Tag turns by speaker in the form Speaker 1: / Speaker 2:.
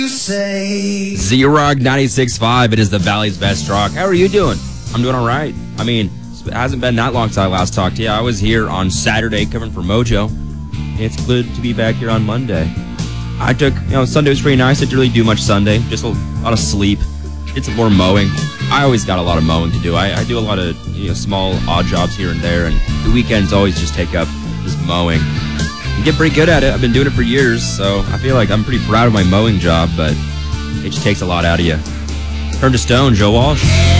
Speaker 1: Z-Rock 96.5. It is the Valley's best rock. How are you doing? I'm doing all right. I mean, it hasn't been that long since I last talked to you. I was here on Saturday covering for Mojo. It's good to be back here on Monday. I took, Sunday was pretty nice. I didn't really do much Sunday. Just a lot of sleep. Did some more mowing. I always got a lot of mowing to do. I do a lot of small odd jobs here and there, and the weekends always just take up just mowing. I get pretty good at it. I've been doing it for years, so I feel like I'm pretty proud of my mowing job, but it just takes a lot out of you. Turn to stone, Joe Walsh.